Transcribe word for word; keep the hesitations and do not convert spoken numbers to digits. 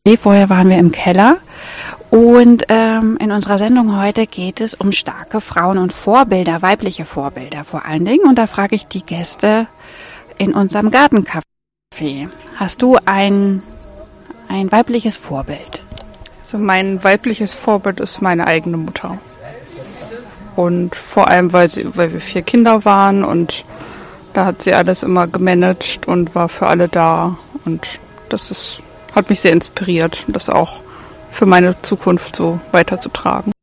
Vorher waren wir im Keller und ähm, in unserer Sendung heute geht es um starke Frauen und Vorbilder, weibliche Vorbilder vor allen Dingen. Und da frage ich die Gäste in unserem Gartencafé. Hast du ein, ein weibliches Vorbild? Also mein weibliches Vorbild ist meine eigene Mutter. Und vor allem, weil, sie, weil wir vier Kinder waren und da hat sie alles immer gemanagt und war für alle da. Und das ist, hat mich sehr inspiriert, das auch für meine Zukunft so weiterzutragen.